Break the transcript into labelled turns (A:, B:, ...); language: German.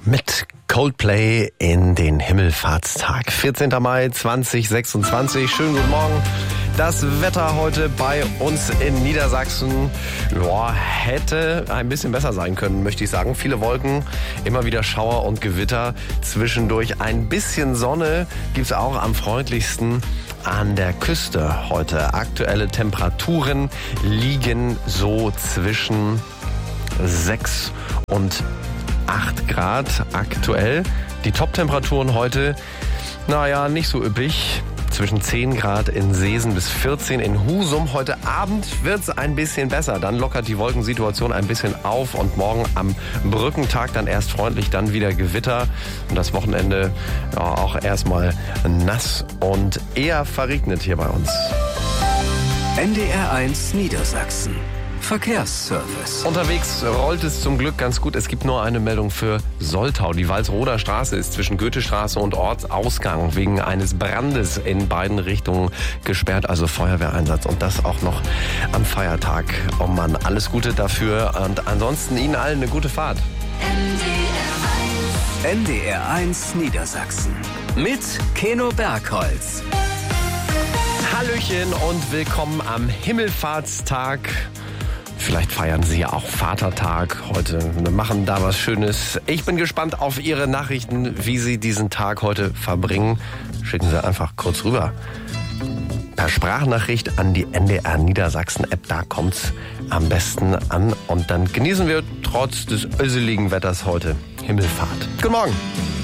A: Mit Coldplay in den Himmelfahrtstag. 14. Mai 2026. Schönen guten Morgen. Das Wetter heute bei uns in Niedersachsen hätte ein bisschen besser sein können, möchte ich sagen. Viele Wolken, immer wieder Schauer und Gewitter. Zwischendurch ein bisschen Sonne gibt's auch am freundlichsten an der Küste heute. Aktuelle Temperaturen liegen so zwischen 6 und 8 Grad aktuell. Die Top-Temperaturen heute, nicht so üppig. Zwischen 10 Grad in Seesen bis 14 in Husum. Heute Abend wird's ein bisschen besser. Dann lockert die Wolkensituation ein bisschen auf und morgen am Brückentag dann erst freundlich, dann wieder Gewitter. Und das Wochenende auch erstmal nass und eher verregnet hier bei uns.
B: NDR1 Niedersachsen. Verkehrsservice.
A: Unterwegs rollt es zum Glück ganz gut. Es gibt nur eine Meldung für Soltau. Die Walsroder Straße ist zwischen Goethestraße und Ortsausgang wegen eines Brandes in beiden Richtungen gesperrt. Also Feuerwehreinsatz und das auch noch am Feiertag. Oh Mann, alles Gute dafür und ansonsten Ihnen allen eine gute Fahrt.
B: NDR1 Niedersachsen mit Keno Bergholz.
A: Hallöchen und willkommen am Himmelfahrtstag. Vielleicht feiern Sie ja auch Vatertag heute, machen da was Schönes. Ich bin gespannt auf Ihre Nachrichten, wie Sie diesen Tag heute verbringen. Schicken Sie einfach kurz rüber. Per Sprachnachricht an die NDR Niedersachsen App, da kommt's am besten an. Und dann genießen wir trotz des öseligen Wetters heute Himmelfahrt. Guten Morgen.